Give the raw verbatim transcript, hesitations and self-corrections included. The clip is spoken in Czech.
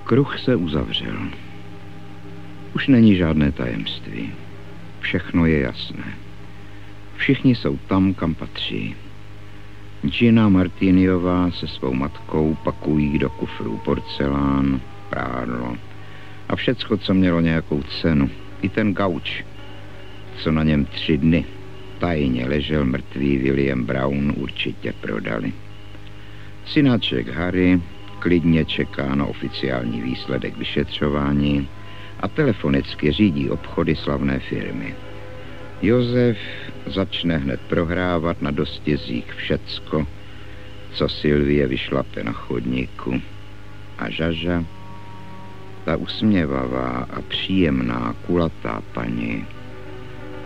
Kruh se uzavřel. Už není žádné tajemství. Všechno je jasné. Všichni jsou tam, kam patří. Gina Martiniová se svou matkou pakují do kufrů porcelán, prádlo a všecko, co mělo nějakou cenu. I ten gauč, co na něm tři dny tajně ležel mrtvý William Brown, určitě prodali. Synáček Harry klidně čeká na oficiální výsledek vyšetřování a telefonicky řídí obchody slavné firmy. Josef začne hned prohrávat na dostězích všecko, co Sylvie vyšlape na chodníku. A Žaža, ta usměvavá a příjemná kulatá paní,